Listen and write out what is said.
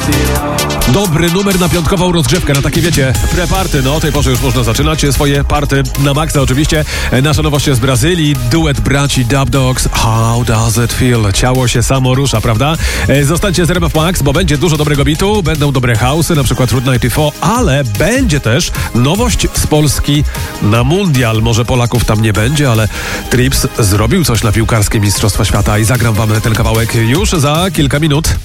Dobry numer na piątkową rozgrzewkę, na takie wiecie, pre-party. No o tej porze już można zaczynać swoje party na maksa oczywiście. Nasza nowość z Brazylii, duet braci Dub Dogs. How does it feel? Ciało się samo rusza, prawda? Zostańcie z RMF Max, bo będzie dużo dobrego bitu, będą dobre house'y, na przykład Route 94, ale będzie też nowość z Polski na mundial. Może Polaków tam nie będzie, ale Trips zrobił coś na piłkarskie Mistrzostwa Świata i zagram wam ten kawałek już za kilka minut.